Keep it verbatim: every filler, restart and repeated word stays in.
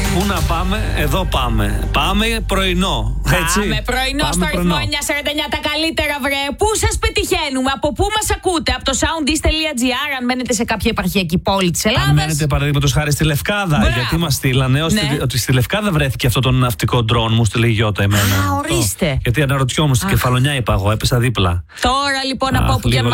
Πού να πάμε, εδώ πάμε. Πάμε πρωινό. Έτσι. Πάμε πρωινό πάμε στο αριθμό πρωινό. εννιά σαράντα εννιά. Τα καλύτερα, βρε. Πού σας πετυχαίνουμε, από πού μας ακούτε, από το soundis τελεία gr, αν μένετε σε κάποια επαρχιακή πόλη της Ελλάδας. Αν μένετε παραδείγματος χάρη στη Λευκάδα, Μπράβο. γιατί μας στείλανε Ναι. ότι, ότι στη Λευκάδα βρέθηκε αυτό το ναυτικό ντρόν, μου στείλε η Γιώτα εμένα. Α, ορίστε. Γιατί αναρωτιόμουν στην Κεφαλονιά, είπα εγώ, έπεσα δίπλα. Τώρα λοιπόν Αχ, από όπου και λίγο